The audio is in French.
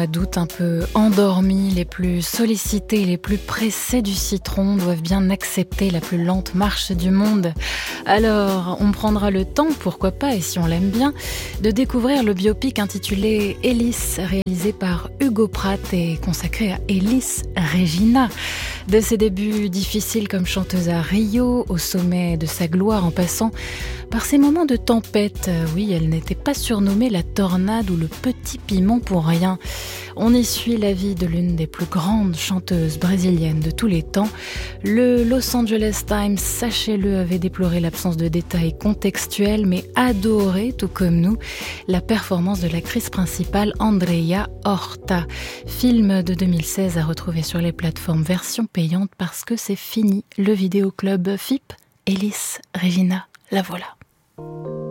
mois d'août un peu endormis, les plus sollicités, les plus pressés du citron doivent bien accepter la plus lente marche du monde. Alors, on prendra le temps, pourquoi pas, et si on l'aime bien, de découvrir le biopic intitulé Élise, réalisé par Hugo Pratt et consacré à Elis Regina. De ses débuts difficiles comme chanteuse à Rio, au sommet de sa gloire en passant par ses moments de tempête. Oui, elle n'était pas surnommée la tornade ou le petit piment pour rien. On y suit la vie de l'une des plus grandes chanteuses brésiliennes de tous les temps. Le Los Angeles Times, sachez-le, avait déploré l'absence de détails contextuels, mais adoré, tout comme nous, la performance de l'actrice principale Andrea Horta. Film de 2016 à retrouver sur les plateformes version payante parce que c'est fini. Le vidéoclub FIP, Elis Regina, la voilà.